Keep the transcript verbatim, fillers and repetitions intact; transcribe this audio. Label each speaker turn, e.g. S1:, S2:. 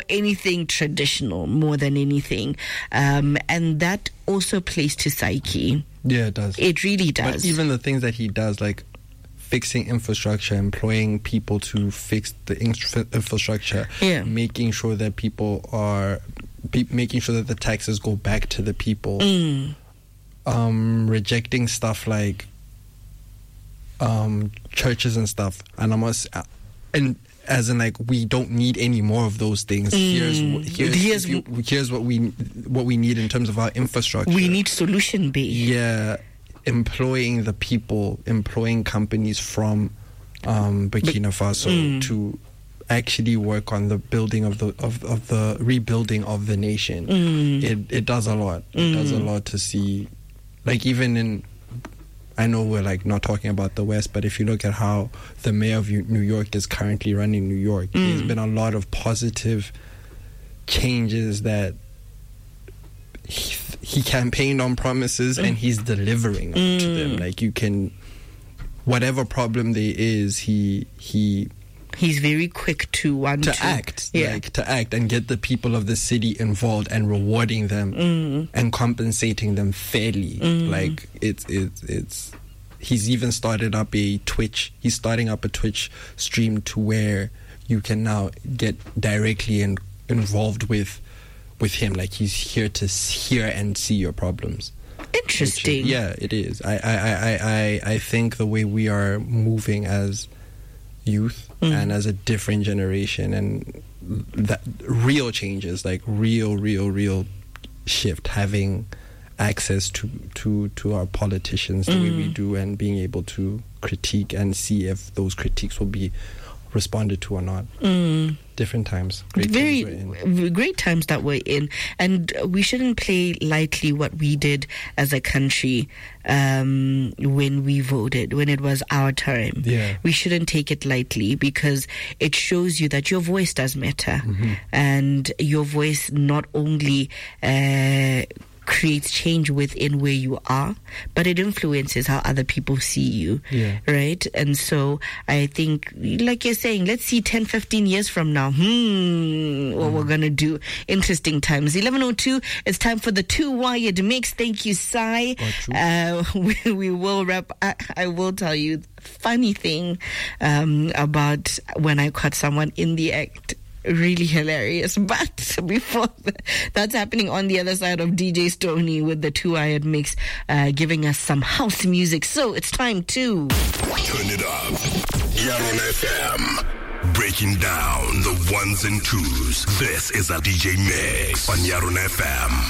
S1: anything traditional more than anything. Um, and that also plays to psyche.
S2: Yeah, it does.
S1: It really does.
S2: But even the things that he does, like fixing infrastructure, employing people to fix the infra- infrastructure,
S1: yeah.
S2: making sure that people are, pe- making sure that the taxes go back to the people,
S1: mm.
S2: um, rejecting stuff like um, churches and stuff, and I must, uh, and as in like we don't need any more of those things.
S1: Mm.
S2: Here's here's
S1: here's,
S2: you, here's what we what we need in terms of our infrastructure.
S1: We need solution based.
S2: Yeah. Employing the people, employing companies from um, Burkina Faso
S1: mm.
S2: to actually work on the building of the of, of the rebuilding of the nation.
S1: Mm.
S2: It it does a lot. It
S1: mm.
S2: does a lot to see, like even in. I know we're like not talking about the West, but if you look at how the mayor of New York is currently running New York, mm. there's been a lot of positive changes that. He, he campaigned on promises and he's delivering mm. to them. Like you can, whatever problem there is, he he
S1: he's very quick to want
S2: to,
S1: to
S2: act,
S1: yeah.
S2: like to act and get the people of the city involved and rewarding them
S1: mm.
S2: and compensating them fairly.
S1: Mm.
S2: Like it's it's it's. He's even started up a Twitch. He's starting up a Twitch stream to where you can now get directly in, involved with. with him, like he's here to hear and see your problems.
S1: Interesting.
S2: Is, yeah, it is. I, I, I, I, I think the way we are moving as youth mm. and as a different generation and that real changes, like real, real, real shift, having access to, to, to our politicians the mm. way we do and being able to critique and see if those critiques will be responded to or not.
S1: Mm.
S2: Different times. Great
S1: Very
S2: times we're in.
S1: Great times that we're in. And we shouldn't play lightly what we did as a country um, when we voted, when it was our time.
S2: Yeah.
S1: We shouldn't take it lightly because it shows you that your voice does matter. Mm-hmm. And your voice not only uh, creates change within where you are, but it influences how other people see you.
S2: Yeah.
S1: Right? And so I think, like you're saying, let's see ten, fifteen years from now, hmm, what mm. we're going to do. Interesting times. eleven oh two, it's time for the Two Wired Mix. Thank you, Sai. Uh, we, we will wrap. I, I will tell you funny thing um, about when I caught someone in the act. Really hilarious. But before that, that's happening on the other side of D J Stoney with the Two Wired Mix, uh, giving us some house music. So it's time to
S3: turn it up. Yaron F M, breaking down the ones and twos. This is a D J Mix on Yaron F M.